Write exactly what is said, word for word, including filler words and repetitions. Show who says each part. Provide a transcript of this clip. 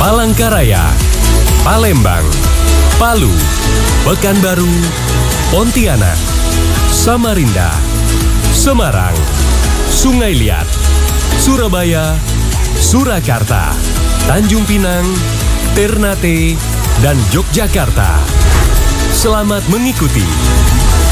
Speaker 1: Palangkaraya, Palembang, Palu, Pekanbaru, Pontianak, Samarinda, Semarang, Sungai Liat, Surabaya, Surakarta, Tanjung Pinang, Ternate, dan Yogyakarta. Selamat mengikuti